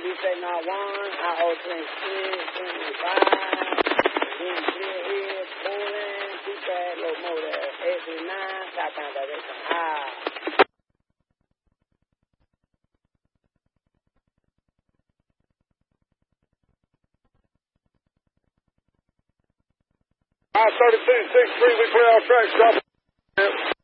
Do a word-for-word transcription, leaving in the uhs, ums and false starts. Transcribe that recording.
we say not one, I owe twenty-six, twenty-five, then clear here, pulling, two bad, locomotive, eight three nine, southbound direction, ah. I thirty-two, six three, we clear our track, stop.